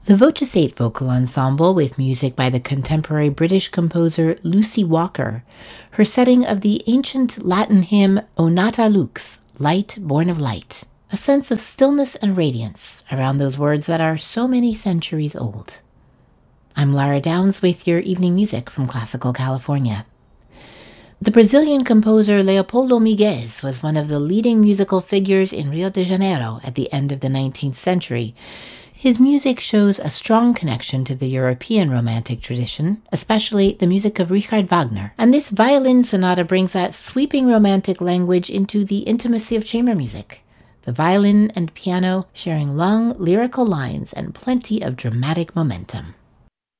The Voce 8 vocal ensemble, with music by the contemporary British composer Lucy Walker, her setting of the ancient Latin hymn O Nata Lux, Light Born of Light, a sense of stillness and radiance around those words that are so many centuries old. I'm Lara Downs with your evening music from Classical California. The Brazilian composer Leopoldo Miguez was one of the leading musical figures in Rio de Janeiro at the end of the 19th century. His music shows a strong connection to the European Romantic tradition, especially the music of Richard Wagner. And this violin sonata brings that sweeping Romantic language into the intimacy of chamber music, the violin and piano sharing long lyrical lines and plenty of dramatic momentum.